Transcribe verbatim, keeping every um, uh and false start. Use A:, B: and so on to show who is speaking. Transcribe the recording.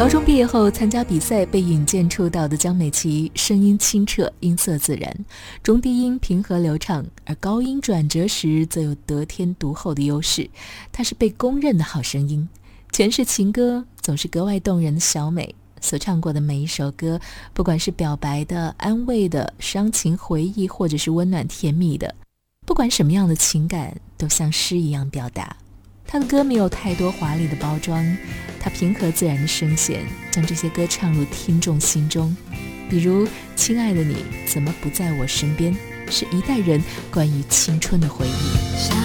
A: 高中毕业后参加比赛，被引荐出道的江美琪，声音清澈，音色自然，中低音平和流畅，而高音转折时则有得天独厚的优势。她是被公认的好声音，诠释情歌总是格外动人的小美所唱过的每一首歌，不管是表白的、安慰的、伤情回忆，或者是温暖甜蜜的，不管什么样的情感都像诗一样表达。他的歌没有太多华丽的包装，他平和自然的声线将这些歌唱入听众心中。比如亲爱的你怎么不在我身边，是一代人关于青春的回忆。